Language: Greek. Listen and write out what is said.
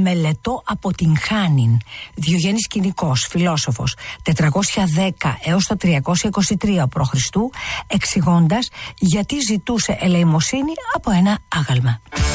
Μελετώ από την Χάνιν, Διογέννης Κινικός, φιλόσοφος, 410 έως το 323 π.Χ., εξηγώντας γιατί ζητούσε ελεημοσύνη από ένα άγαλμα.